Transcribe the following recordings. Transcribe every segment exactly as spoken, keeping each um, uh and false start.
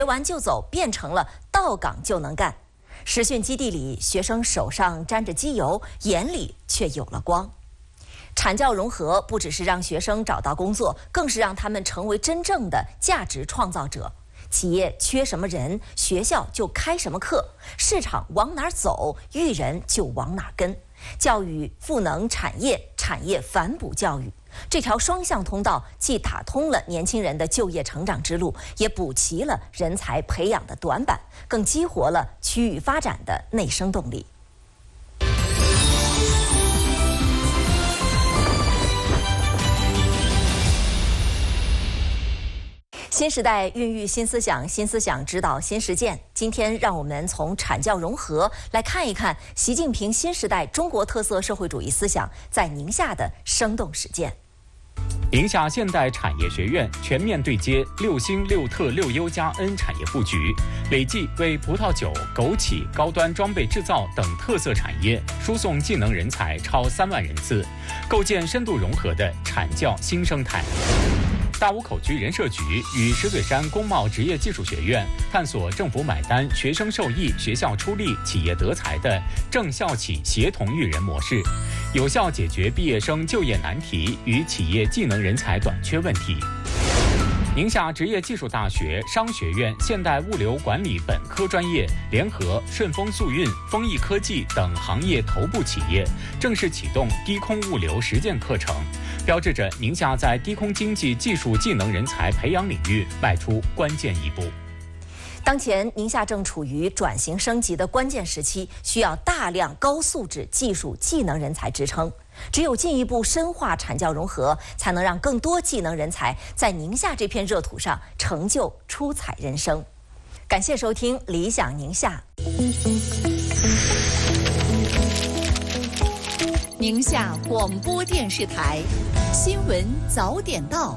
学完就走变成了到岗就能干。实训基地里，学生手上沾着机油，眼里却有了光。产教融合不只是让学生找到工作，更是让他们成为真正的价值创造者。企业缺什么人，学校就开什么课；市场往哪儿走，育人就往哪儿跟。教育赋能产业，产业反哺教育，这条双向通道既打通了年轻人的就业成长之路，也补齐了人才培养的短板，更激活了区域发展的内生动力。新时代孕育新思想，新思想指导新实践。今天，让我们从产教融合来看一看习近平新时代中国特色社会主义思想在宁夏的生动实践。 宁夏现代产业学院全面对接六星、六特、六优加 N 产业布局，累计为葡萄酒、枸杞、高端装备制造等特色产业输送技能人才超三万人次，构建深度融合的产教新生态。大沽口区人社局与石嘴山工贸职业技术学院探索政府买单、学生受益、学校出力、企业得财的政校企协同育人模式，有效解决毕业生就业难题与企业技能人才短缺问题。宁夏职业技术大学商学院现代物流管理本科专业联合顺丰速运、丰益科技等行业头部企业，正式启动低空物流实践课程，标志着宁夏在低空经济技术技能人才培养领域迈出关键一步。 当前，宁夏正处于转型升级的关键时期，需要大量高素质技术技能人才支撑。只有进一步深化产教融合，才能让更多技能人才在宁夏这片热土上成就出彩人生。感谢收听《理想宁夏》。 宁夏广播电视台新闻早点到。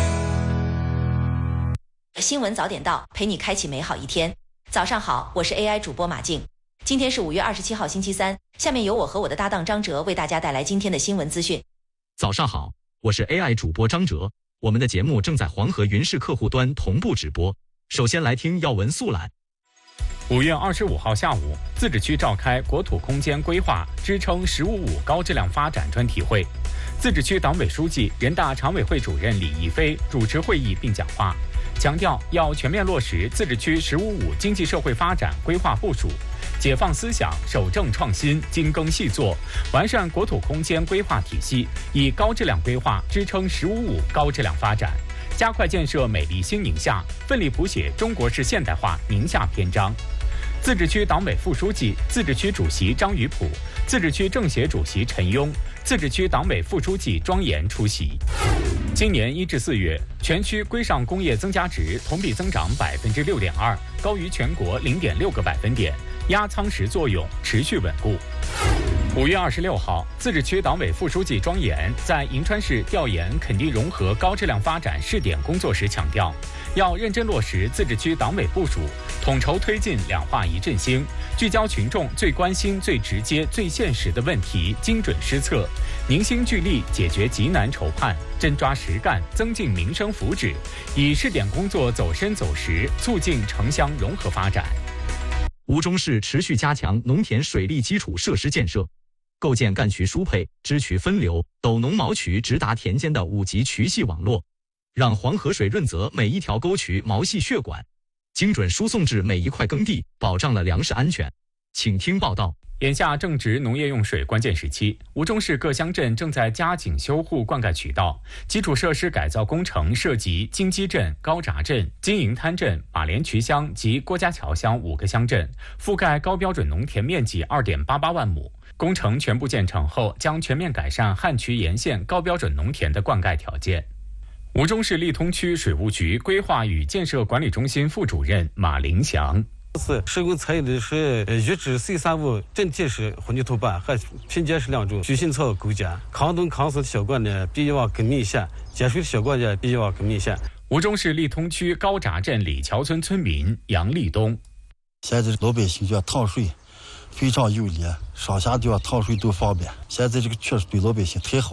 新闻早点到，陪你开启美好一天。早上好，我是 A I 主播马静。今天是五月二十七号星期三，下面由我和我的搭档张哲为大家带来今天的新闻资讯。 早上好，我是 A I 主播张哲，我们的节目正在黄河云视客户端同步直播。首先来听要闻速览。 五月二十五号下午，自治区召开国土空间规划支撑“十五五”高质量发展专题会，自治区党委书记、人大常委会主任李毅飞主持会议并讲话，强调要全面落实自治区“十五五”经济社会发展规划部署，解放思想，守正创新，精耕细作，完善国土空间规划体系，以高质量规划支撑“十五五”高质量发展，加快建设美丽新宁夏，奋力谱写中国式现代化宁夏篇章。自治区党委副书记、自治区主席张于普、自治区政协主席陈庸、自治区党委副书记庄严出席。今年一至四月，全区规上工业增加值同比增长百分之六点二，高于全国零点六个百分点，压舱石作用持续稳固。五月二十六号，自治区党委副书记庄严在银川市调研垦地融合高质量发展试点工作时强调，要认真落实自治区党委部署，统筹推进两化一振兴，聚焦群众最关心、最直接、最现实的问题，精准施策，凝心聚力解决急难愁盼，真抓实干，增进民生福祉，以试点工作走深走实，促进城乡融合发展。 吴忠市持续加强农田水利基础设施建设，构建干渠输配、支渠分流、斗农毛渠直达田间的五级渠系网络，让黄河水润泽每一条沟渠毛细血管，精准输送至每一块耕地，保障了粮食安全。请听报道。 眼下正值农业用水关键时期，吴忠市各乡镇正在加紧修护灌溉渠道，基础设施改造工程涉及金鸡镇、高闸镇、金银滩镇、马连渠乡及郭家桥乡五个乡镇，覆盖高标准农田面积 二点八八万亩。工程全部建成后，将全面改善旱渠沿线高标准农田的灌溉条件。吴忠市利通区水务局规划与建设管理中心副主任马林祥。 是施工采用的是预制 C 三五 整体式混凝土板和拼接式两种矩形槽构件，抗冻抗湿的效果呢比以往更明显，节水的效果也比以往更明显。 吴忠市利通区高闸镇李桥村村民杨立东： 现在老百姓就要趟水非常有利，上下都要趟水都方便，现在这个确实对老百姓太好了。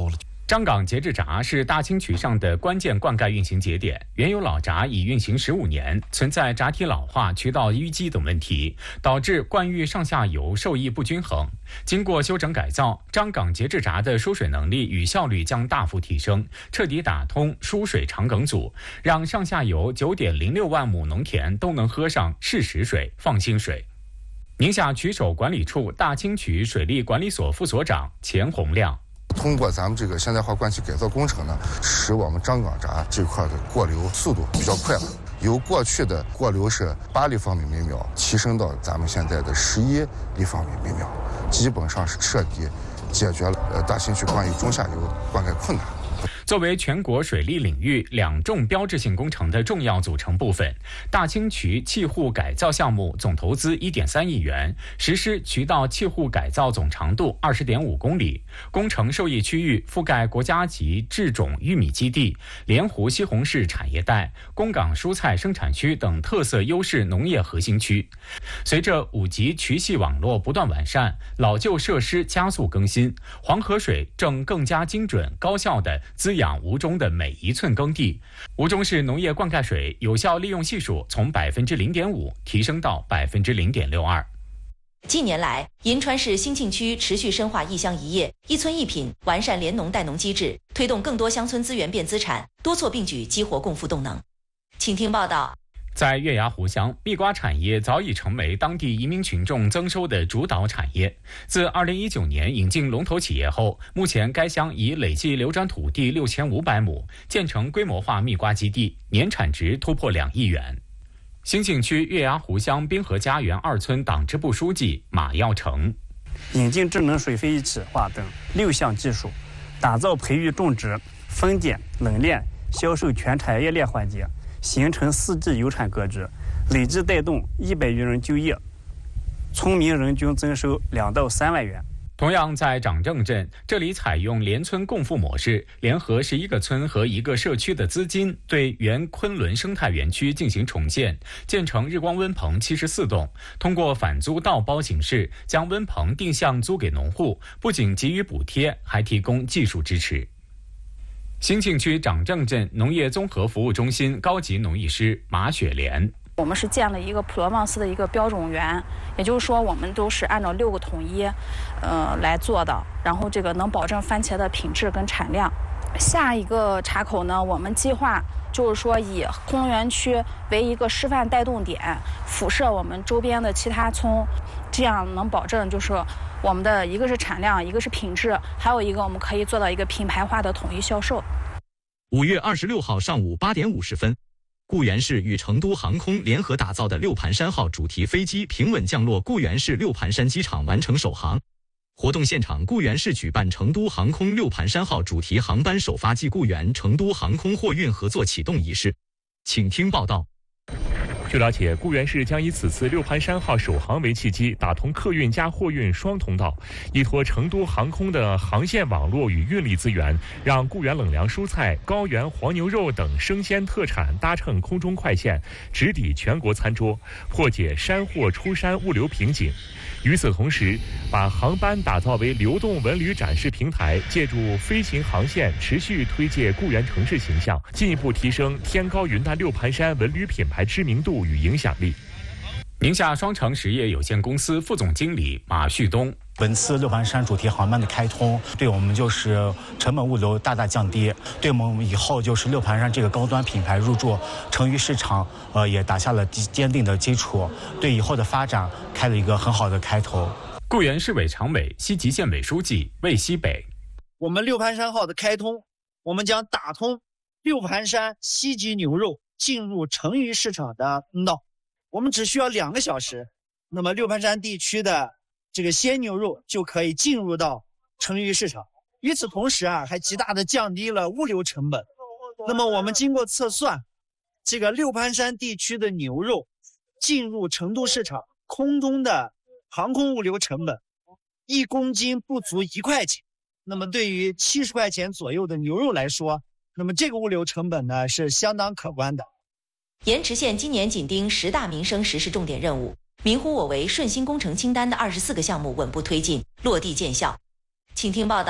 张岗节制闸是大清渠上的关键灌溉运行节点，原有老闸已运行十五年，存在闸体老化、渠道淤积等问题，导致灌育上下游受益不均衡。经过修整改造，张岗节制闸的输水能力与效率将大幅提升，彻底打通输水长梗阻，让上下游 九点零六万亩农田都能喝上适时水、放心水。宁夏渠首管理处大清渠水利管理所副所长钱洪亮。 通过咱们这个现代化灌区改造工程呢，使我们张岗闸这块的过流速度比较快了，由过去的过流是八立方米每秒提升到咱们现在的十一立方米每秒，基本上是彻底解决了呃大清渠灌育中下游灌溉困难。 作为全国水利领域两重标志性工程的重要组成部分，大清渠气户改造项目总投资 一点三亿元，实施渠道气户改造总长度 二十点五公里，工程受益区域覆盖国家级制种玉米基地、莲湖西红柿产业带、供港蔬菜生产区等特色优势农业核心区。随着五级渠系网络不断完善，老旧设施加速更新，黄河水正更加精准高效地滋养吴中的每一寸耕地。吴中市农业灌溉水有效利用系数从百分之零点五提升到百分之零点六二。 近年来，银川市兴庆区持续深化一乡一业、一村一品，完善联农带农机制，推动更多乡村资源变资产，多措并举，激活共富动能。请听报道。 在月牙湖乡，蜜瓜产业早已成为当地移民群众增收的主导产业。自二零一九年引进龙头企业后，目前该乡已累计流转土地六千五百亩，建成规模化蜜瓜基地，年产值突破两亿元。兴庆区月牙湖乡滨河家园二村党支部书记马耀成， 引进智能水肥一体化等六项技术，打造培育种植、分拣、冷链、销售全产业链环节，形成四季有产格局，累计带动一百余人就业，村民人均增收两到三万元。 同样在掌正镇，这里采用联村共富模式，联合十一个村和一个社区的资金，对原昆仑生态园区进行重建，建成日光温棚七十四栋，通过反租倒包形式将温棚定向租给农户，不仅给予补贴，还提供技术支持。兴庆区掌正镇农业综合服务中心高级农艺师马雪莲， 我们是建了一个普罗旺斯的一个标种园，也就是说我们都是按照六个统一呃来做的，然后这个能保证番茄的品质跟产量。下一个岔口呢，我们计划就是说以空农园区为一个示范带动点，辐射我们周边的其他村，这样能保证就是我们的一个是产量，一个是品质，还有一个我们可以做到一个品牌化的统一销售。 五月二十六号上午八点五十分，固原市与成都航空联合打造的六盘山号主题飞机平稳降落固原市六盘山机场，完成首航。活动现场，固原市举办成都航空六盘山号主题航班首发暨固原成都航空货运合作启动仪式。请听报道。 据了解，固原市将以此次六盘山号首航为契机，打通客运加货运双通道，依托成都航空的航线网络与运力资源，让固原冷凉蔬菜、高原黄牛肉等生鲜特产搭乘空中快线，直抵全国餐桌，破解山货出山物流瓶颈。与此同时，把航班打造为流动文旅展示平台，借助飞行航线持续推介固原城市形象，进一步提升天高云淡六盘山文旅品牌知名度与影响力。 宁夏双城实业有限公司副总经理马旭东， 本次六盘山主题航班的开通，对我们就是成本物流大大降低，对我们以后就是六盘山这个高端品牌入驻成渝市场，呃，也打下了坚定的基础，对以后的发展开了一个很好的开头。 固原市委常委、西吉县委书记魏西北， 我们六盘山号的开通，我们将打通六盘山西吉牛肉进入成渝市场的通道。我们只需要两个小时，那么六盘山地区的这个鲜牛肉就可以进入到成渝市场。与此同时啊，还极大的降低了物流成本。那么我们经过测算，这个六盘山地区的牛肉进入成都市场空中的航空物流成本，一公斤不足一块钱。那么对于七十块钱左右的牛肉来说，那么这个物流成本呢是相当可观的。 盐池县今年紧盯十大民生实施重点任务，民呼我为顺心工程清单的二十四个项目稳步推进，落地见效。请听报道。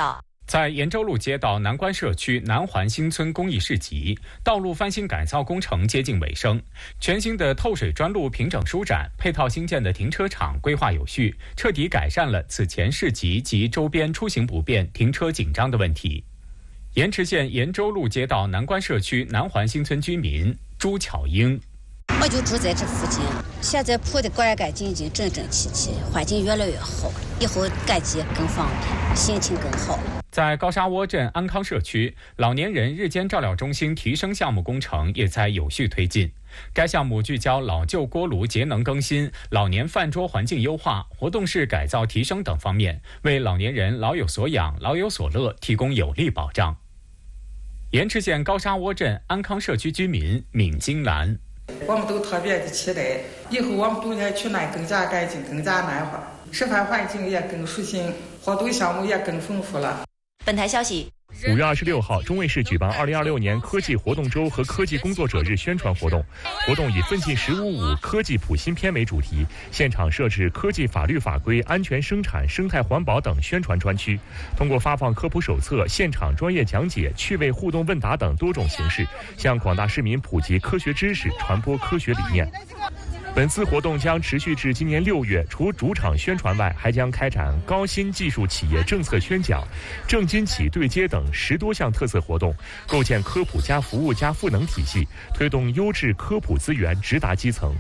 在延州路街道南关社区南环新村公益市集，道路翻新改造工程接近尾声，全新的透水专路平整舒展，配套新建的停车场规划有序，彻底改善了此前市集及周边出行不便、停车紧张的问题。盐池县延州路街道南关社区南环新村居民朱巧英。 我就住在这附近，现在铺的干干净净、整整齐齐，环境越来越好，以后赶集更方便，心情更好。 在高沙窝镇安康社区，老年人日间照料中心提升项目工程也在有序推进。该项目聚焦老旧锅炉节能更新、老年饭桌环境优化、活动室改造提升等方面，为老年人老有所养、老有所乐提供有力保障。盐池县高沙窝镇安康社区居民闵金兰。 我们都特别的期待，以后我们冬天取暖更加干净、更加暖和，吃饭环境也更舒心，活动项目也更丰富了。 本台消息。 五月二十六号，中卫市举办二零二六年科技活动周和科技工作者日宣传活动。活动以“奋进十五五”科技普新篇为主题，现场设置科技法律法规、安全生产、生态环保等宣传专区，通过发放科普手册、现场专业讲解、趣味互动问答等多种形式，向广大市民普及科学知识，传播科学理念。本次活动将持续至今年六月，除主场宣传外，还将开展高新技术企业政策宣讲、正金企对接等十多项特色活动，构建科普加服务加赋能体系，推动优质科普资源直达基层。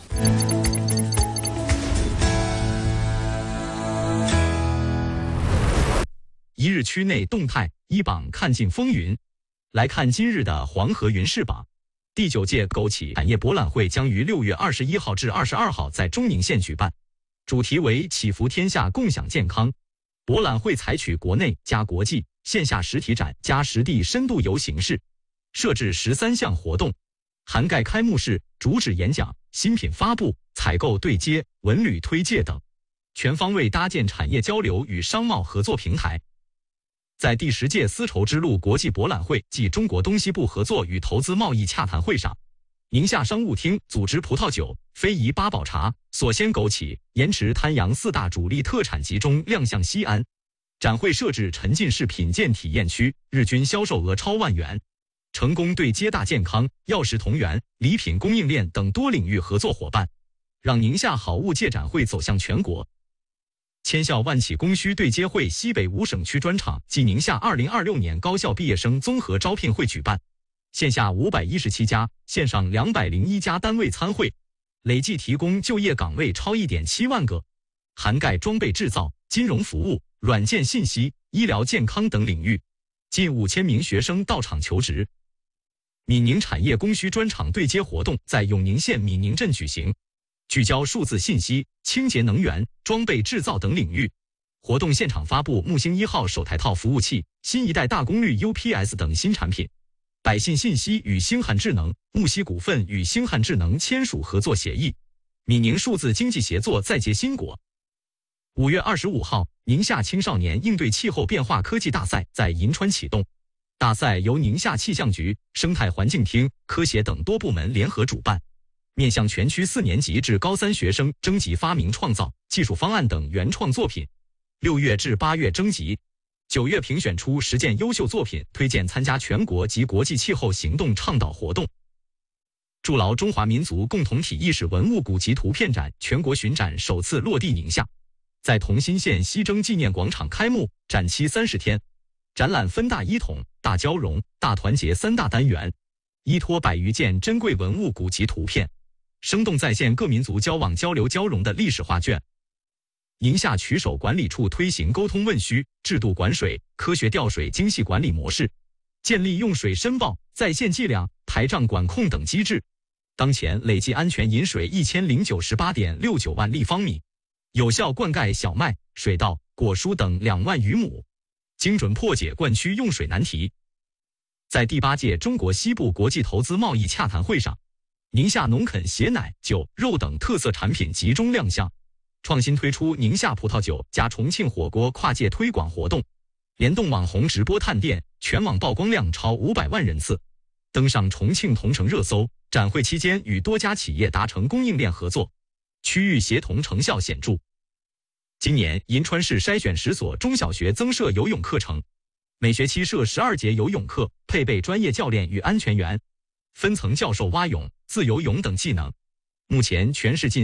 一日区内动态，一榜看尽风云。来看今日的黄河云视榜。第九届枸杞产业博览会将于六月二十一号至二十二号在中宁县举办，主题为祈福天下，共享健康。博览会采取国内加国际、线下实体展加实地深度游形式，设置十三项活动，涵盖开幕式、主旨演讲、新品发布、采购对接、文旅推介等，全方位搭建产业交流与商贸合作平台。在第十届丝绸之路国际博览会暨中国东西部合作与投资贸易洽谈会上，宁夏商务厅组织葡萄酒、非遗八宝茶、锁鲜枸杞、盐池滩阳四大主力特产集中亮相西安。展会设置沉浸式品鉴体验区，日均销售额超万元，成功对接大健康、药食同源、礼品供应链等多领域合作伙伴，让宁夏好物借展会走向全国。千校万企供需对接会西北五省区专场暨宁夏二零二六年高校毕业生综合招聘会举办，线下五百一十七家，线上两百零一家单位参会，累计提供就业岗位超 一点七万个，涵盖装备制造、金融服务、软件信息、医疗健康等领域，近五千名学生到场求职。闽宁产业供需专场对接活动在永宁县闽宁镇举行，聚焦数字信息、清洁能源、装备制造等领域。活动现场发布木星一号首台套服务器、新一代大功率 U P S 等新产品。百信信息与星汉智能、木西股份与星汉智能签署合作协议，闽宁数字经济协作再结新果。五月二十五号，宁夏青少年应对气候变化科技大赛在银川启动。大赛由宁夏气象局、生态环境厅、科协等多部门联合主办，面向全区四年级至高三学生征集发明创造、技术方案等原创作品。六月至八月征集，九月评选出十件优秀作品，推荐参加全国及国际气候行动倡导活动。筑牢中华民族共同体意识文物古籍图片展全国巡展首次落地宁夏，在同心县西征纪念广场开幕，展期三十天。展览分大一统、大交融、大团结三大单元，依托百余件珍贵文物古籍图片，生动再现各民族交往交流交融的历史画卷。宁夏曲首管理处推行沟通问需、制度管水、科学调水精细管理模式，建立用水申报、在线计量、台账管控等机制。当前累计安全饮水一千零九十八点六九万立方米，有效灌溉小麦、水稻、果蔬等两万余亩，精准破解灌区用水难题。在第八届中国西部国际投资贸易洽谈会上，宁夏农垦血奶、酒、肉等特色产品集中亮相，创新推出宁夏葡萄酒加重庆火锅跨界推广活动，联动网红直播探店，全网曝光量超五百万人次，登上重庆同城热搜。展会期间与多家企业达成供应链合作，区域协同成效显著。今年银川市筛选十所中小学增设游泳课程， 每学期设十二节游泳课，配备专业教练与安全员，分层教授蛙泳、自由泳等技能。目前全市近